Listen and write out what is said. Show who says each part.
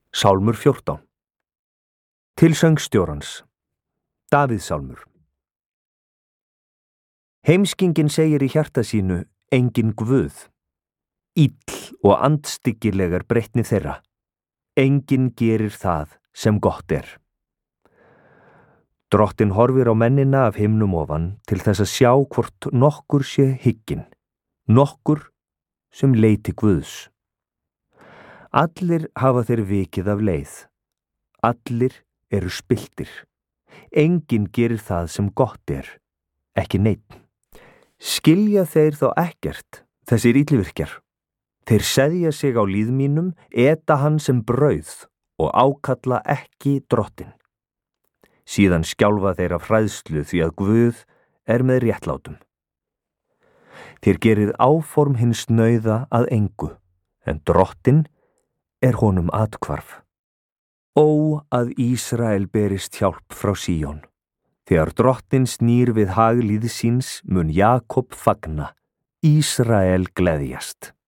Speaker 1: Sálmur 14. Til söngstjórans. Davíðssálmur. Heimskingin segir í hjarta sínu, engin guð. Ill og andstyggilegar breytni þeirra. Engin gerir það sem gott er. Drottinn horfir á mennina af himnum ofan til þess að sjá hvort nokkur sé hygginn, nokkur sem leiti Guðs. Allir hafa þeir vikið af leið. Allir eru spilltir. Engin gerir það sem gott er, ekki neinn. Skilja þeir þá ekkert, þessir illvirkjar. Þeir seðja sig á líð mínum, eta hann sem brauð og ákalla ekki Drottinn. Síðan skjálfa þeir af hræðslu því að Guð er með réttlátum. Þeir gerir áform hins nauða að engu, en Drottinn er honum athvarf. Ó, að Ísrael berist hjálp frá Síón. Þegar Drottinn snýr við hag líðs síns mun Jakob fagna, Ísrael gleðjast.